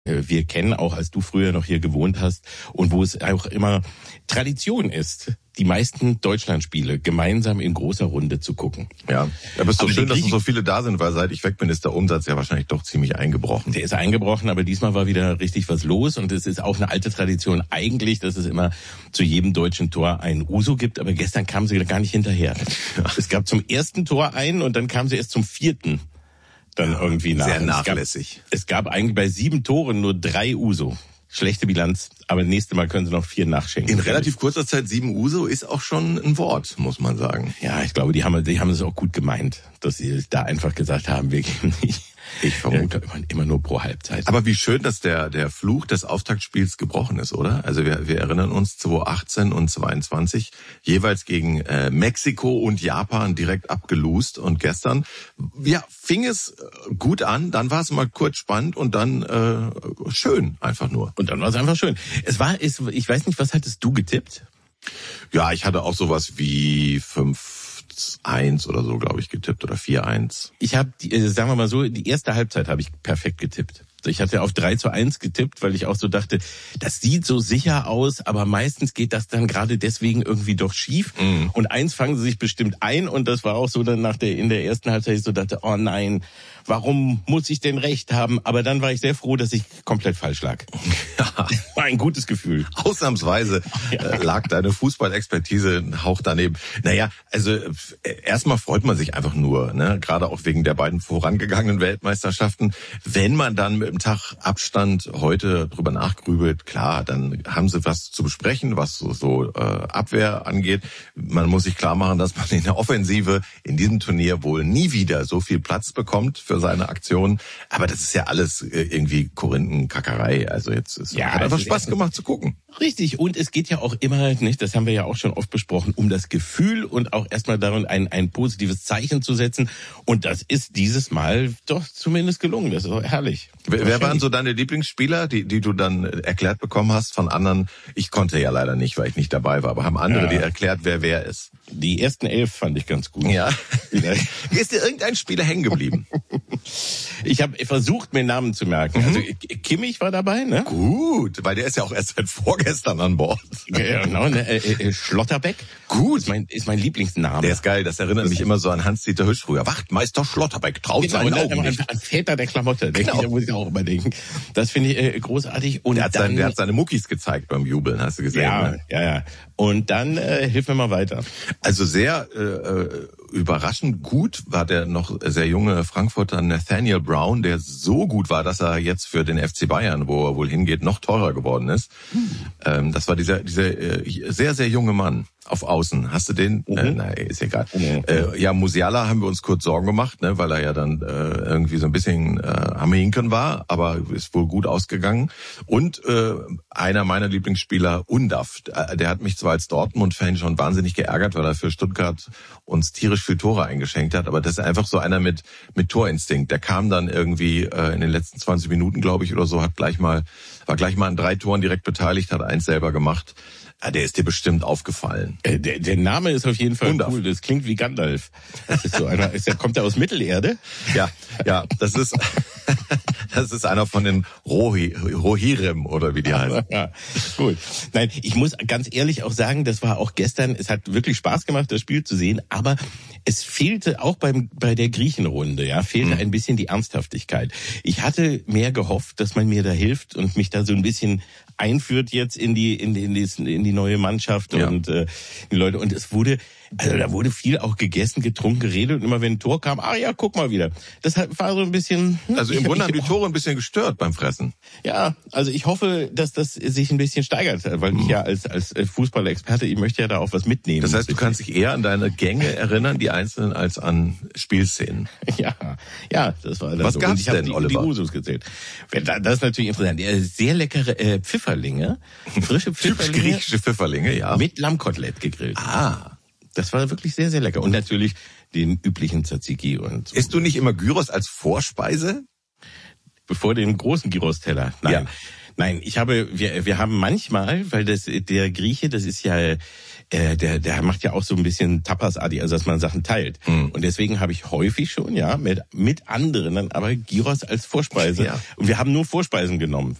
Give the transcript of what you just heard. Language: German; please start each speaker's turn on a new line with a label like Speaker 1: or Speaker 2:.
Speaker 1: wir kennen, auch als du früher noch hier gewohnt hast und wo es auch immer Tradition ist, die meisten Deutschlandspiele gemeinsam in großer Runde zu gucken.
Speaker 2: Ja, aber es ist doch schön, dass so viele da sind, weil seit ich weg bin, ist der Umsatz ja wahrscheinlich doch ziemlich eingebrochen.
Speaker 1: Der ist eingebrochen, aber diesmal war wieder richtig was los und es ist auch eine alte Tradition eigentlich, dass es immer zu jedem deutschen Tor einen Uso gibt, aber gestern kamen sie gar nicht hinterher. Es gab zum ersten Tor einen und dann kamen sie erst zum vierten. Dann irgendwie nach.
Speaker 2: Sehr nachlässig.
Speaker 1: Es gab eigentlich bei 7 Toren nur 3 Uso. Schlechte Bilanz, aber nächstes Mal können sie noch 4 nachschenken.
Speaker 2: In relativ kurzer Zeit 7 Uso ist auch schon ein Wort, muss man sagen.
Speaker 1: Ja, ich glaube, die haben es auch gut gemeint, dass sie da einfach gesagt haben, wir gehen nicht.
Speaker 2: Ich vermute
Speaker 1: immer nur pro Halbzeit.
Speaker 2: Aber wie schön, dass der Fluch des Auftaktspiels gebrochen ist, oder? Also wir erinnern uns 2018 und 2022 jeweils gegen Mexiko und Japan direkt abgelost und gestern fing es gut an, dann war es mal kurz spannend und dann schön einfach nur.
Speaker 1: Und dann war es einfach schön. Ich weiß nicht, was hattest du getippt?
Speaker 2: Ja, ich hatte auch sowas wie 5-1 oder so, glaube ich, getippt oder 4-1.
Speaker 1: Ich habe, sagen wir mal so, die erste Halbzeit habe ich perfekt getippt. Ich hatte auf 3-1 getippt, weil ich auch so dachte, das sieht so sicher aus, aber meistens geht das dann gerade deswegen irgendwie doch schief. Und eins fangen sie sich bestimmt ein und das war auch so dann in der ersten Halbzeit, ich so dachte, oh nein, warum muss ich denn recht haben? Aber dann war ich sehr froh, dass ich komplett falsch lag.
Speaker 2: Ja.
Speaker 1: War ein gutes Gefühl.
Speaker 2: Ausnahmsweise lag deine Fußballexpertise ein Hauch daneben. Naja, also erstmal freut man sich einfach nur, ne? Gerade auch wegen der beiden vorangegangenen Weltmeisterschaften. Wenn man dann mit einem Tag Abstand heute drüber nachgrübelt, klar, dann haben sie was zu besprechen, was so Abwehr angeht. Man muss sich klar machen, dass man in der Offensive in diesem Turnier wohl nie wieder so viel Platz bekommt für seine Aktionen. Aber das ist ja alles irgendwie Korinthenkackerei. Also jetzt hat einfach Spaß gemacht zu gucken.
Speaker 1: Richtig. Und es geht ja auch immer, nicht, das haben wir ja auch schon oft besprochen, um das Gefühl und auch erstmal darin ein positives Zeichen zu setzen. Und das ist dieses Mal doch zumindest gelungen. Das ist doch herrlich.
Speaker 2: Wer waren so deine Lieblingsspieler, die du dann erklärt bekommen hast von anderen? Ich konnte ja leider nicht, weil ich nicht dabei war. Aber haben andere dir erklärt, wer ist?
Speaker 1: Die ersten 11 fand ich ganz gut.
Speaker 2: Ja. Ist dir irgendein Spieler hängen geblieben?
Speaker 1: Ich habe versucht, mir Namen zu merken. Also Kimmich war dabei, ne?
Speaker 2: Gut, weil der ist ja auch erst seit vorgestern an Bord.
Speaker 1: Ja, genau, ne? Schlotterbeck.
Speaker 2: Gut.
Speaker 1: Ist mein Lieblingsname.
Speaker 2: Der ist geil, das erinnert mich immer so an Hans-Dieter Hüsch früher. Wachtmeister Schlotterbeck, traut seinen Augen nicht.
Speaker 1: An Väter der Klamotte, da muss ich auch überlegen. Das finde ich großartig. Und
Speaker 2: der hat seine Muckis gezeigt beim Jubeln, hast du gesehen?
Speaker 1: Ja,
Speaker 2: ne?
Speaker 1: ja. Und dann hilf mir mal weiter.
Speaker 2: Also sehr überraschend gut war der noch sehr junge Frankfurter Nathaniel Brown, der so gut war, dass er jetzt für den FC Bayern, wo er wohl hingeht, noch teurer geworden ist. Das war dieser sehr, sehr junge Mann auf Außen. Hast du den? Nein, ist egal. Ja, Musiala haben wir uns kurz Sorgen gemacht, ne, weil er ja dann irgendwie so ein bisschen am Hinken war, aber ist wohl gut ausgegangen. Und einer meiner Lieblingsspieler, Undav, der hat mich zwar als Dortmund-Fan schon wahnsinnig geärgert, weil er für Stuttgart uns tierisch viel Tore eingeschenkt hat, aber das ist einfach so einer mit Torinstinkt. Der kam dann irgendwie in den letzten 20 Minuten, glaube ich, oder so, war gleich mal an 3 Toren direkt beteiligt, hat 1 selber gemacht. Ja, der ist dir bestimmt aufgefallen.
Speaker 1: Der Name ist auf jeden Fall
Speaker 2: Undav.
Speaker 1: Cool. Das klingt wie Gandalf. Das ist so einer. Kommt der aus Mittelerde?
Speaker 2: Ja, das ist einer von den Rohirrim oder wie die heißen.
Speaker 1: Ja, gut. Nein, ich muss ganz ehrlich auch sagen, das war auch gestern. Es hat wirklich Spaß gemacht, das Spiel zu sehen, aber es fehlte auch bei der Griechenrunde, fehlte ein bisschen die Ernsthaftigkeit. Ich hatte mehr gehofft, dass man mir da hilft und mich da so ein bisschen einführt jetzt in die neue Mannschaft und die Leute. Und da wurde viel auch gegessen, getrunken, geredet und immer wenn ein Tor kam, guck mal wieder. Das war so ein bisschen.
Speaker 2: Also im Grunde haben die Tore ein bisschen gestört beim Fressen.
Speaker 1: Ja, also ich hoffe, dass das sich ein bisschen steigert, weil ich ja als Fußballexperte, ich möchte ja da auch was mitnehmen.
Speaker 2: Das heißt, du kannst dich eher an deine Gänge erinnern, die einzelnen, als an Spielszenen.
Speaker 1: Ja, das war dann
Speaker 2: was
Speaker 1: so.
Speaker 2: gab's denn, Oliver?
Speaker 1: Die Usos gezählt. Das ist natürlich interessant. Sehr leckere Pfifferlinge, frische Pfifferlinge.
Speaker 2: Typisch griechische Pfifferlinge, ja.
Speaker 1: Mit Lammkotelett gegrillt.
Speaker 2: Ah.
Speaker 1: Das war wirklich sehr, sehr lecker. Und natürlich den üblichen Tzatziki und so.
Speaker 2: Isst du nicht immer Gyros als Vorspeise?
Speaker 1: Bevor den großen Gyros-Teller? Nein.
Speaker 2: Ja.
Speaker 1: Nein, wir haben manchmal, weil der Grieche, das ist ja, der macht ja auch so ein bisschen Tapas-artig, also dass man Sachen teilt. Und deswegen habe ich häufig schon, ja, mit anderen dann aber Gyros als Vorspeise. Ja. Und wir haben nur Vorspeisen genommen.